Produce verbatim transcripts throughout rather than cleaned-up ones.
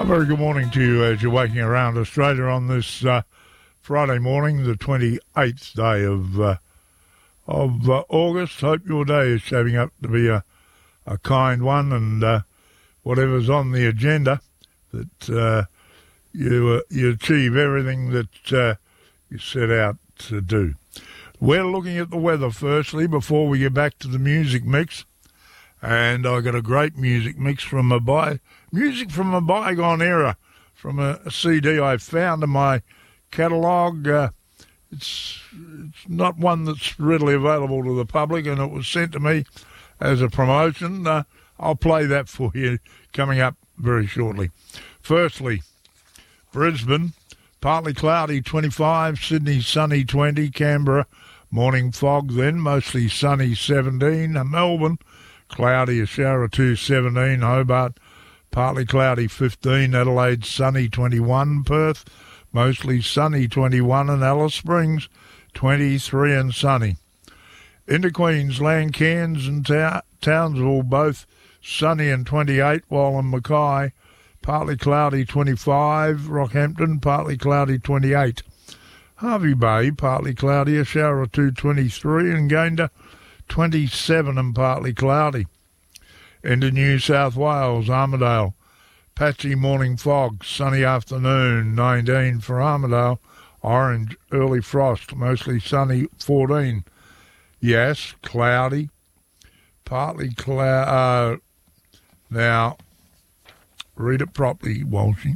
Very good morning to you as you're waking around Australia on this uh, Friday morning, the twenty-eighth day of uh, of uh, August. Hope your day is shaping up to be a, a kind one, and uh, whatever's on the agenda, that uh, you uh, you achieve everything that uh, you set out to do. We're looking at the weather firstly before we get back to the music mix. And I got a great music mix from a by music from a bygone era, from a, a C D I found in my catalogue. Uh, it's it's not one that's readily available to the public, and it was sent to me as a promotion. Uh, I'll play that for you coming up very shortly. Firstly, Brisbane, partly cloudy, twenty-five. Sydney, sunny, twenty. Canberra, morning fog, then mostly sunny, seventeen. And Melbourne, cloudy, a shower or two, seventeen. Hobart, partly cloudy, fifteen. Adelaide, sunny, twenty-one. Perth, mostly sunny, twenty-one. And Alice Springs, twenty-three and sunny. Into Queensland, Cairns and Ta- Townsville, both sunny and twenty-eight, while in Mackay, partly cloudy, twenty-five. Rockhampton, partly cloudy, twenty-eight. Hervey Bay, partly cloudy, a shower or two, twenty-three. And Gayndah, twenty-seven and partly cloudy. Into New South Wales, Armidale, patchy morning fog, sunny afternoon, nineteen for Armidale. Orange, early frost, mostly sunny, fourteen. Yes, cloudy, partly cloud. Uh, now, read it properly, Walshy.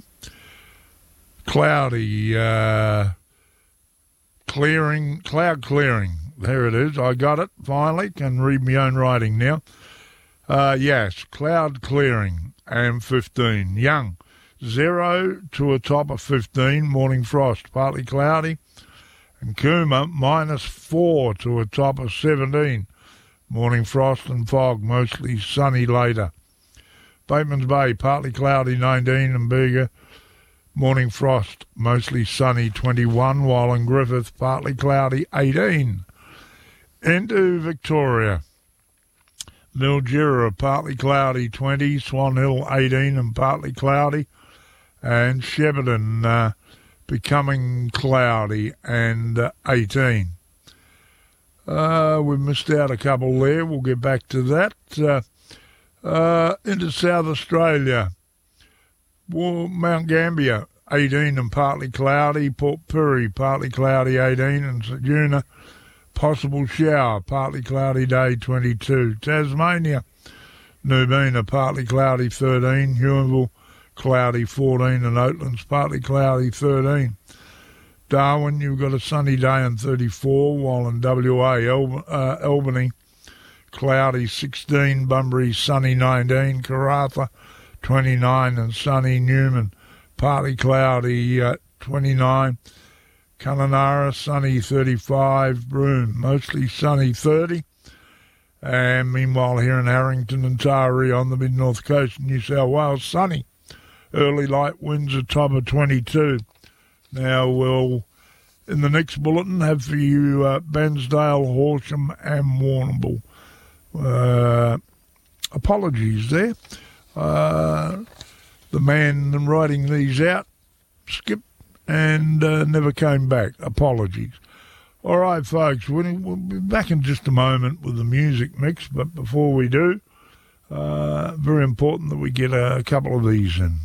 Cloudy, uh, clearing, cloud clearing. There it is. I got it, finally. Can read my own writing now. Uh, yes, cloud clearing and fifteen. Young, zero to a top of fifteen. Morning frost, partly cloudy. And Cooma, minus four to a top of seventeen. Morning frost and fog, mostly sunny later. Bateman's Bay, partly cloudy, nineteen. And Bega, morning frost, mostly sunny, twenty-one. While in Griffith, partly cloudy, eighteen. Into Victoria, Mildura, partly cloudy, twenty. Swan Hill, eighteen and partly cloudy. And Shepparton, uh, becoming cloudy and uh, eighteen. Uh, we missed out a couple there. We'll get back to that. Uh, uh, into South Australia, well, Mount Gambier, eighteen and partly cloudy. Port Pirie, partly cloudy, eighteen. And St Una, possible shower, partly cloudy day, twenty-two. Tasmania, Nubina, partly cloudy, thirteen. Huonville, cloudy, fourteen. And Oatlands, partly cloudy, thirteen. Darwin, you've got a sunny day and thirty-four, while in W A, Al- uh, Albany, cloudy, sixteen. Bunbury, sunny, nineteen. Karratha, twenty-nine and sunny. Newman, partly cloudy, uh, twenty-nine. Kununurra, sunny, thirty-five. Broome, mostly sunny, thirty. And meanwhile, here in Harrington and Taree on the mid-north coast of New South Wales, sunny. Early light winds at top of twenty-two. Now, we'll, in the next bulletin, have for you uh, Bairnsdale, Horsham and Warrnambool. Uh, apologies there. Uh, the man writing these out skipped and uh, never came back. Apologies. All right, folks, we'll, we'll be back in just a moment with the music mix, but before we do, uh, very important that we get a couple of these in.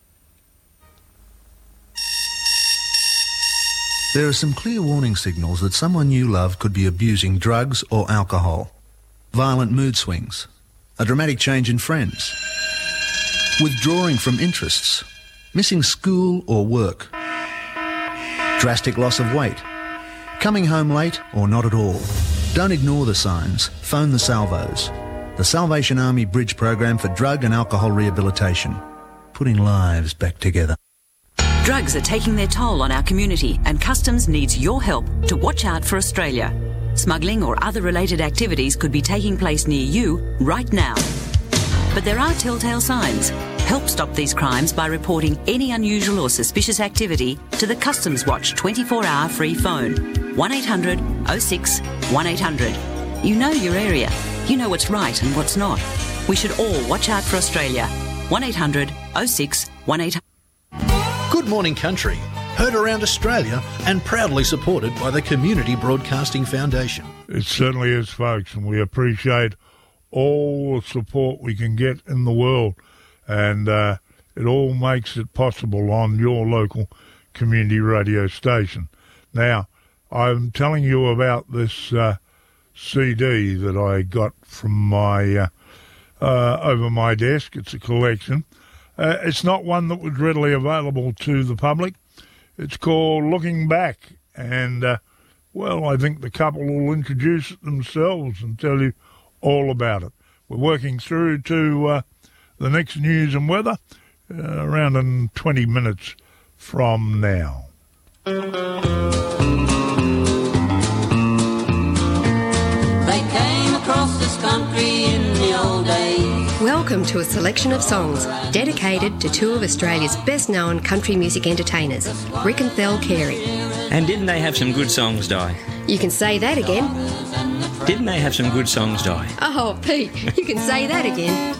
There are some clear warning signals that someone you love could be abusing drugs or alcohol. Violent mood swings, a dramatic change in friends, withdrawing from interests, missing school or work, drastic loss of weight, coming home late or not at all. Don't ignore the signs. Phone the Salvos, the Salvation Army Bridge Program for Drug and Alcohol Rehabilitation, putting lives back together. Drugs are taking their toll on our community, and Customs needs your help to watch out for Australia. Smuggling or other related activities could be taking place near you right now. But there are telltale signs. Help stop these crimes by reporting any unusual or suspicious activity to the Customs Watch twenty-four hour free phone. one eight hundred oh six one eight hundred. You know your area. You know what's right and what's not. We should all watch out for Australia. one eight hundred oh six one eight hundred. Good Morning Country, heard around Australia and proudly supported by the Community Broadcasting Foundation. It certainly is, folks, and we appreciate all the support we can get in the world, and uh, it all makes it possible on your local community radio station. Now, I'm telling you about this uh, C D that I got from my uh, uh, over my desk. It's a collection. Uh, it's not one that was readily available to the public. It's called Looking Back, and uh, well, I think the couple will introduce it themselves and tell you all about it. We're working through to uh, the next news and weather uh, around in twenty minutes from now. They came across this country in the old days. Welcome to a selection of songs dedicated to two of Australia's best-known country music entertainers, Rick and Thel Carey. And didn't they have some good songs, Di? You can say that again. Didn't they have some good songs, Di? Oh, Pete, you can say that again.